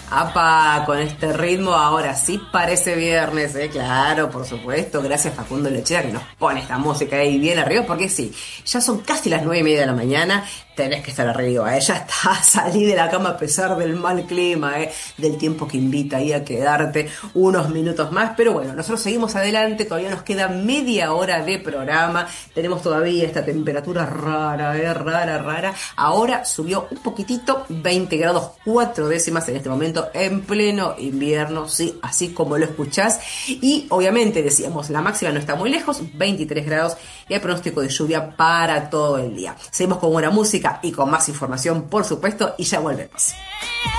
Apa, con este ritmo ahora sí parece viernes, ¿eh? Claro, por supuesto. Gracias Facundo Lechera que nos pone esta música ahí bien arriba, porque sí, ya son casi las 9:30 de la mañana, tenés que estar arriba, ¿eh? Ya está, salí de la cama a pesar del mal clima, ¿eh? Del tiempo que invita ahí a quedarte unos minutos más, pero bueno, nosotros seguimos adelante, todavía nos queda media hora de programa, tenemos todavía esta temperatura rara, rara, rara. Ahora subió un poquitito, 20 grados 4 décimas en este momento, en pleno invierno, sí, así como lo escuchás. Y obviamente decíamos, la máxima no está muy lejos, 23 grados, y hay pronóstico de lluvia para todo el día. Seguimos con buena música y con más información, por supuesto, y ya volvemos.